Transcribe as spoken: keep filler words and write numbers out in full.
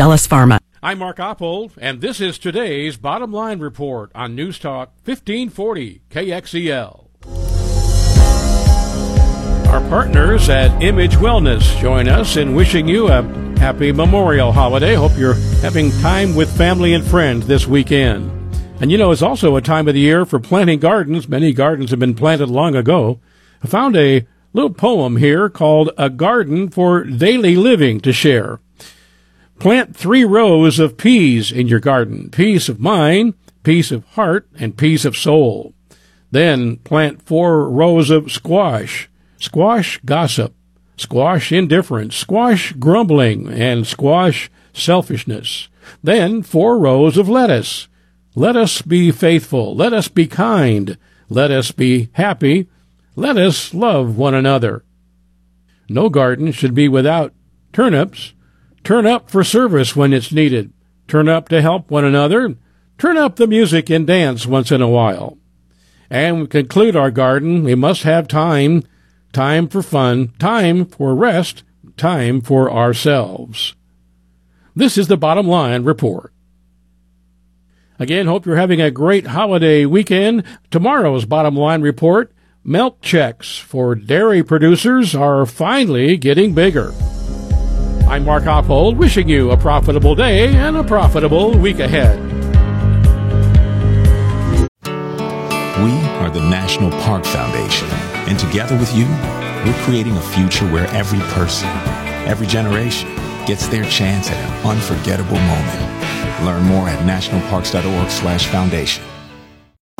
Astellas Pharma. I'm Mark Oppold, and this is today's Bottom Line Report on News Talk fifteen forty K X E L. Our partners at Image Wellness join us in wishing you a happy Memorial holiday. Hope you're having time with family and friends this weekend. And you know, it's also a time of the year for planting gardens. Many gardens have been planted long ago. I found a little poem here called A Garden for Daily Living to share. Plant three rows of peas in your garden. Peace of mind, peace of heart, and peace of soul. Then plant four rows of squash. Squash gossip, squash indifference, squash grumbling, and squash selfishness. Then four rows of lettuce. Let us be faithful. Let us be kind. Let us be happy. Let us love one another. No garden should be without turnips. Turn up for service when it's needed. Turn up to help one another. Turn up the music and dance once in a while. And we conclude our garden. We must have time, time for fun, time for rest, time for ourselves. This is the Bottom Line Report. Again, hope you're having a great holiday weekend. Tomorrow's Bottom Line Report, milk checks for dairy producers are finally getting bigger. I'm Mark Oppold, wishing you a profitable day and a profitable week ahead. We are the National Park Foundation, and together with you, we're creating a future where every person, every generation, gets their chance at an unforgettable moment. Learn more at nationalparks dot org slash foundation.